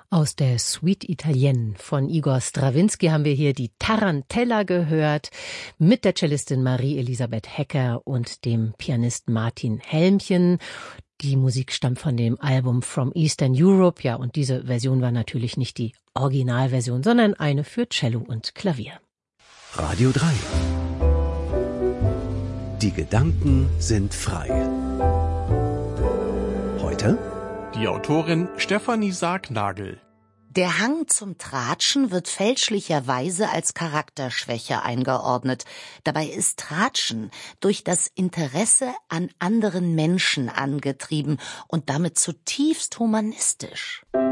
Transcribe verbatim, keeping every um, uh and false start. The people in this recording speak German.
Aus der Suite Italienne von Igor Strawinski haben wir hier die Tarantella gehört mit der Cellistin Marie-Elisabeth Hecker und dem Pianisten Martin Helmchen. Die Musik stammt von dem Album From Eastern Europe. Ja, und diese Version war natürlich nicht die Originalversion, sondern eine für Cello und Klavier. Radio drei. Die Gedanken sind frei. Heute die Autorin Stefanie Sargnagel. Der Hang zum Tratschen wird fälschlicherweise als Charakterschwäche eingeordnet. Dabei ist Tratschen durch das Interesse an anderen Menschen angetrieben und damit zutiefst humanistisch.